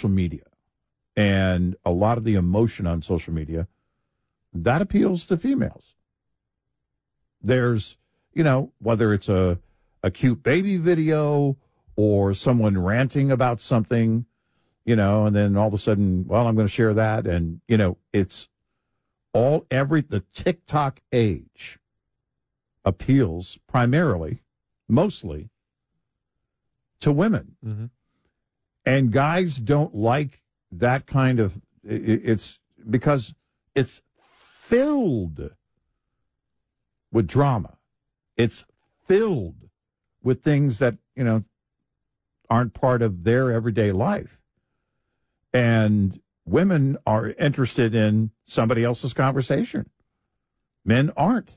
social media and a lot of the emotion on social media, that appeals to females. There's, whether it's a cute baby video or someone ranting about something, and then all of a sudden, well, I'm going to share that. And, it's the TikTok age appeals primarily, mostly, to women. Mm-hmm. And guys don't like that kind of, it's because it's filled with drama. It's filled with things that, aren't part of their everyday life. And women are interested in somebody else's conversation. Men aren't.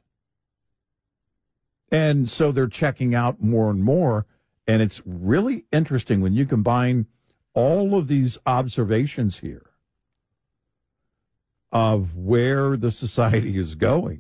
And so they're checking out more and more. And it's really interesting when you combine all of these observations here of where the society is going.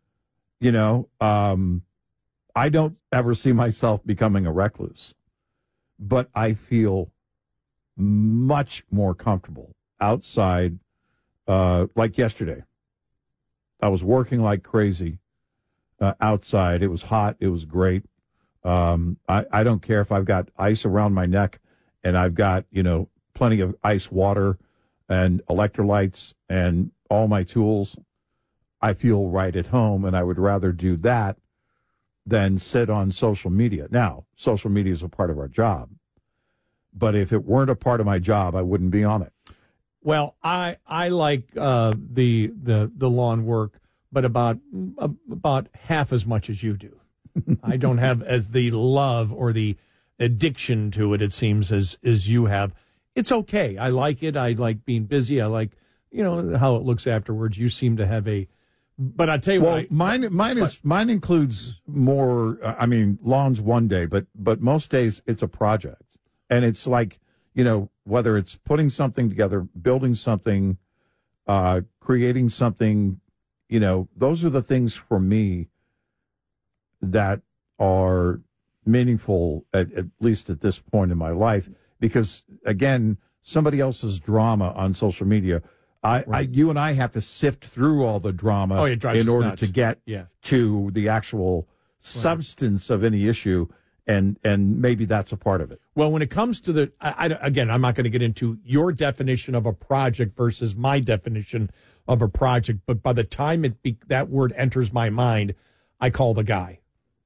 I don't ever see myself becoming a recluse, but I feel much more comfortable outside. Like yesterday, I was working like crazy outside. It was hot. It was great. I don't care if I've got ice around my neck and I've got, plenty of ice water and electrolytes and all my tools. I feel right at home, and I would rather do that than sit on social media. Now, social media is a part of our job, but if it weren't a part of my job, I wouldn't be on it. Well, I like the lawn work, but about half as much as you do. I don't have as the love or the addiction to it, it seems, as you have. It's okay. I like it. I like being busy. I like, how it looks afterwards. You seem to have but I tell you what. Mine includes more, lawns one day, but most days it's a project. And it's like, whether it's putting something together, building something, creating something, those are the things for me that are meaningful, at least at this point in my life, because again, somebody else's drama on social media, you and I have to sift through all the drama in order to get to the actual substance of any issue, and maybe that's a part of it. Well, when it comes to again, I'm not going to get into your definition of a project versus my definition of a project, but by the time that word enters my mind, I call the guy.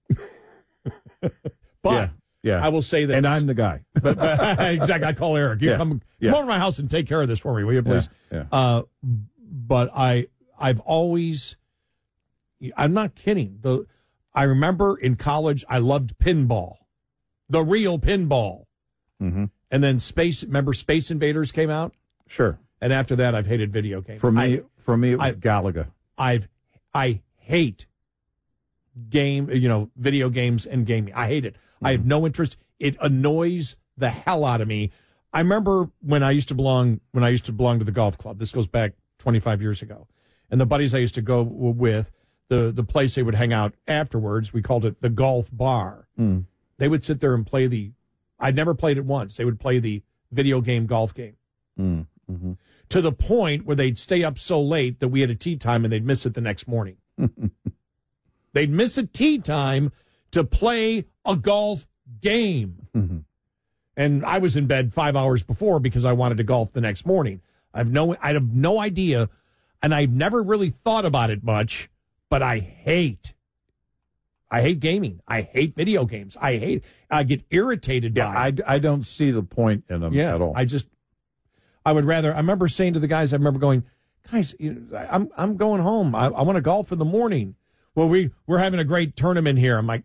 But yeah. I will say this. And I'm the guy. but exactly, I call Eric. You come over to my house and take care of this for me, will you, please? Yeah. But I've always, I'm not kidding. I remember in college, I loved pinball, the real pinball. Mm-hmm. And then remember Space Invaders came out? Sure. And after that, I've hated video games. For me, it was Galaga. I hate video games and gaming. I hate it. Mm-hmm. I have no interest. It annoys the hell out of me. I remember when I used to belong to the golf club. This goes back 25 years ago. And the buddies I used to go with, the place they would hang out afterwards, we called it the golf bar. Mm. They would sit there and play I'd never played it once. They would play the video game golf game. Mm. Mm-hmm. To the point where they'd stay up so late that we had a tee time and they'd miss it the next morning. They'd miss a tee time to play a golf game. Mm-hmm. And I was in bed 5 hours before because I wanted to golf the next morning. I have no idea, and I've never really thought about it much, but I hate gaming. I hate video games. I get irritated by it. I don't see the point in them at all. I would rather, I remember saying to the guys, I remember going, guys, I'm going home. I want to golf in the morning. Well, we're having a great tournament here. I'm like,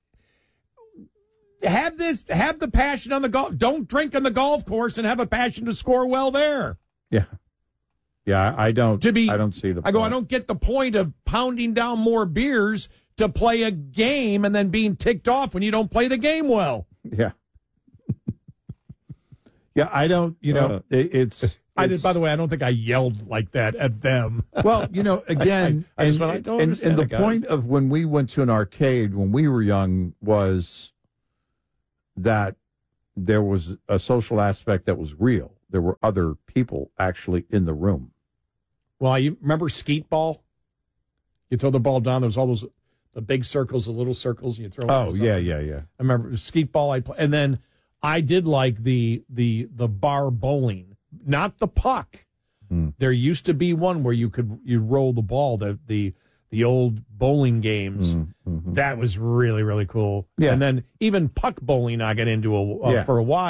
have the passion on the golf. Don't drink on the golf course and have a passion to score well there. Yeah. Yeah, I don't see the point. I don't get the point of pounding down more beers to play a game and then being ticked off when you don't play the game well. Yeah. Yeah, I don't, by the way, I don't think I yelled like that at them. Well, again, and the point of when we went to an arcade when we were young was that there was a social aspect that was real. there were other people actually in the room. Well, you remember skeet ball? You throw the ball down. There was all those the big circles, the little circles. And you throw. Oh yeah. I remember skeet ball. And then I did like the bar bowling, not the puck. There used to be one where you roll the ball. The old bowling games. That was really, really cool. Yeah. And then even puck bowling I got into for a while.